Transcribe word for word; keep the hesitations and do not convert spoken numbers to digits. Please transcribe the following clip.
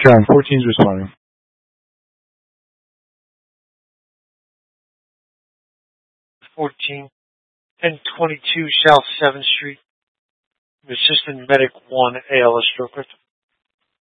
John, fourteen's responding. fourteen, ten twenty-two South seventh Street. Assistant Medic one, A L S stroke